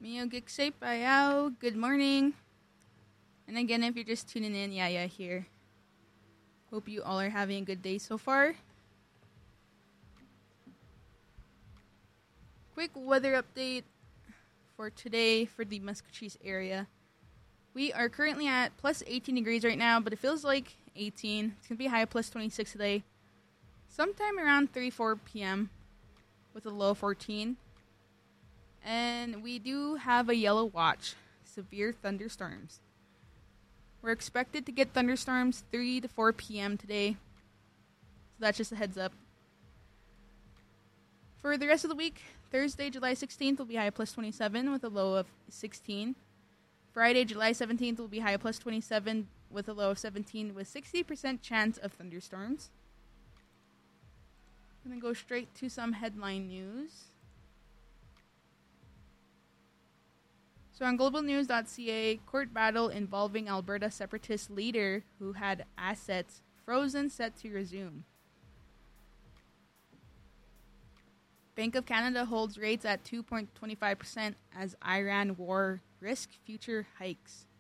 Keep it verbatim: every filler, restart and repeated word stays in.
Mio Giksay Payao, good morning. And again, if you're just tuning in, Yaya here. Hope you all are having a good day so far. Quick weather update for today for the Muscatines area. We are currently at plus eighteen degrees right now, but it feels like eighteen. It's going to be high of plus twenty-six today. Sometime around three, four p.m. with a low of fourteen. And we do have a yellow watch, severe thunderstorms. We're expected to get thunderstorms three to four p.m. today. So that's just a heads up. For the rest of the week, Thursday, July sixteenth will be high of plus twenty-seven with a low of sixteen. Friday, July seventeenth will be high of plus twenty-seven with a low of seventeen with sixty percent chance of thunderstorms. I'm going to go straight to some headline news. So on global news dot c a, court battle involving Alberta separatist leader who had assets frozen set to resume. Bank of Canada holds rates at two point two five percent as Iran war risk future hikes.